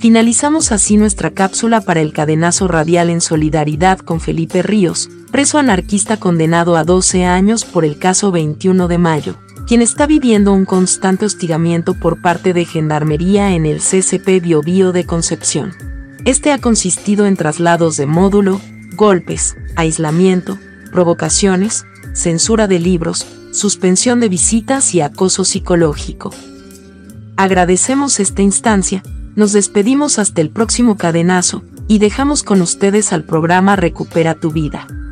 Finalizamos así nuestra cápsula para el cadenazo radial en solidaridad con Felipe Ríos, preso anarquista condenado a 12 años por el caso 21 de mayo, quien está viviendo un constante hostigamiento por parte de Gendarmería en el CCP Biobío de Concepción. Este ha consistido en traslados de módulo, golpes, aislamiento, provocaciones, censura de libros, suspensión de visitas y acoso psicológico. Agradecemos esta instancia, nos despedimos hasta el próximo cadenazo, y dejamos con ustedes al programa Recupera tu Vida.